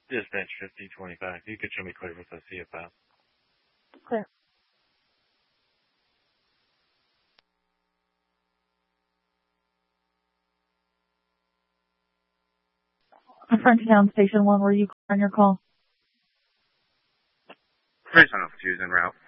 Dispatch 5025. You could show me clear with a CFS. Clear. Frenchtown Station 1, were you on your call? First off, 2's en route.